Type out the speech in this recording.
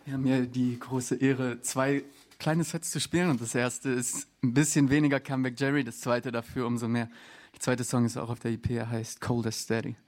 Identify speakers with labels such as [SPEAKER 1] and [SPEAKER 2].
[SPEAKER 1] Wir haben hier die große Ehre, 2 kleine Sets zu spielen. Und das erste ist ein bisschen weniger Comeback Jerry, das zweite dafür umso mehr. Der zweite Song ist auch auf der EP, er heißt Cold as Steady.